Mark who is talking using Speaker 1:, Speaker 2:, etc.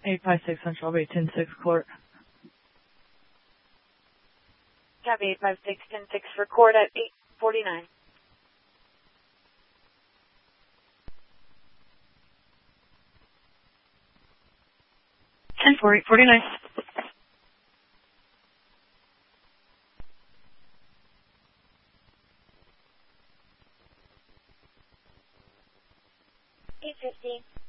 Speaker 1: 856 Central Bay 106 Court.
Speaker 2: Copy 856 106 for court at 849.
Speaker 3: Ten for 849.
Speaker 2: $850.